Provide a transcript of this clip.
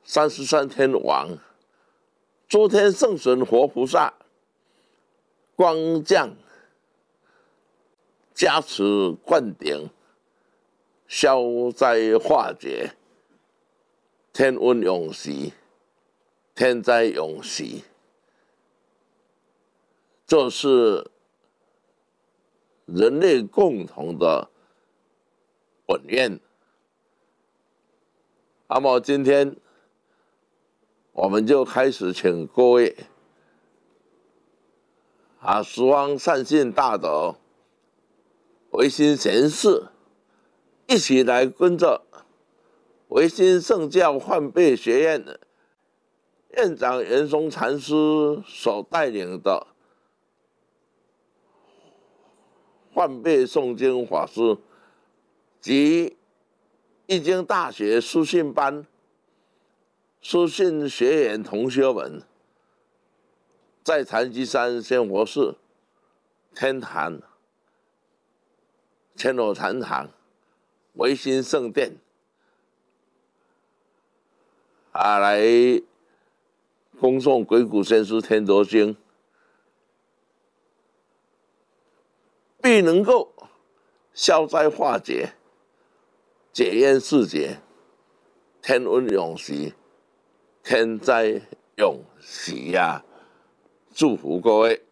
33天王、诸天圣神活菩萨光降加持灌顶，消灾化解，天温永息，天灾永息。这是人类共同的本愿。那么今天我们就开始请各位十方善信大德、唯心贤士一起来跟着唯心圣教换辈学院院长圆松禅师所带领的换辈诵经法师及易经大学书信班书信学员同学们，在禅机山仙佛寺天坛千罗禅堂唯心圣殿来恭诵鬼谷先师天德经，必能够消灾化解，解冤释结，天温永息，天灾永息呀！祝福各位。